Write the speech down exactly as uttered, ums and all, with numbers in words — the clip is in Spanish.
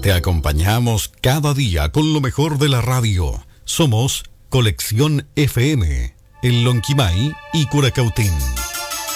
Te acompañamos cada día con lo mejor de la radio. Somos Colección F M, en Lonquimay y Curacautín.